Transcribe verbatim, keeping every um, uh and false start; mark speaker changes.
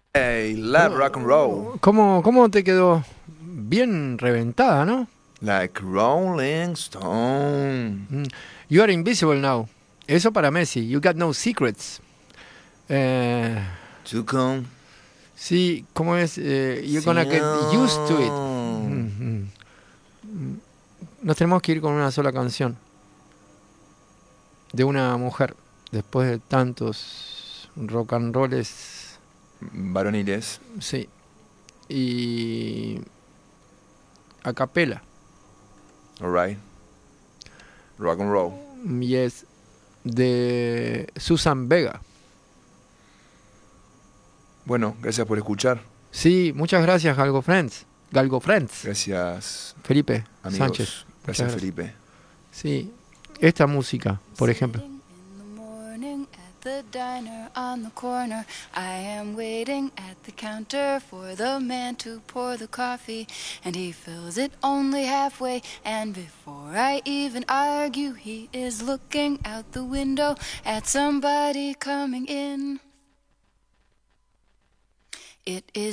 Speaker 1: Hey, love rock and roll.
Speaker 2: ¿Cómo, cómo te quedó? Bien reventada, ¿no?
Speaker 1: Like Rolling Stone.
Speaker 2: Mm. You are invisible now. Eso para Messi. You got no secrets. Eh,
Speaker 1: To come.
Speaker 2: sí, ¿cómo es? Eh, you're gonna get used to it. Mm, mm. Nos tenemos que ir con una sola canción. De una mujer. Después de tantos rock and rolls.
Speaker 1: Varoniles.
Speaker 2: Sí. Y... a capela.
Speaker 1: Alright. Rock and roll.
Speaker 2: Yes. De Susan Vega.
Speaker 1: Bueno, gracias por escuchar.
Speaker 2: Sí, muchas gracias, Galgo Friends. Galgo Friends.
Speaker 1: Gracias,
Speaker 2: Felipe
Speaker 1: amigos.
Speaker 2: Sánchez.
Speaker 1: Gracias,
Speaker 2: gracias,
Speaker 1: Felipe.
Speaker 2: Sí, esta música, por ejemplo.
Speaker 3: The diner on the corner, I am waiting at the counter for the man to pour the coffee, and he fills it only halfway, and before I even argue, he is looking out the window at somebody coming in. It is